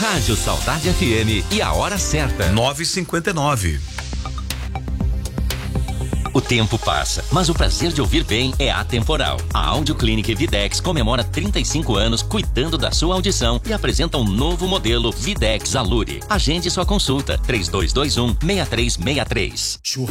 Rádio Saudade FM e a hora certa. 9h59. O tempo passa, mas o prazer de ouvir bem é atemporal. A Audio Clinic Videx comemora 35 anos cuidando da sua audição e apresenta um novo modelo Videx Alure. Agende sua consulta, 3221-6363.